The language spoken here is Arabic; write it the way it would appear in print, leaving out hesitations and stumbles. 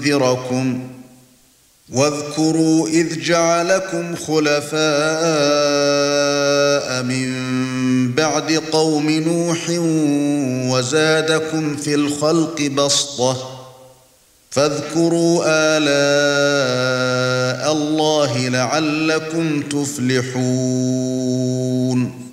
لينذركم واذكروا إذ جعلكم خلفاء من بعد قوم نوح وزادكم في الخلق بسطة فاذكروا آلاء الله لعلكم تفلحون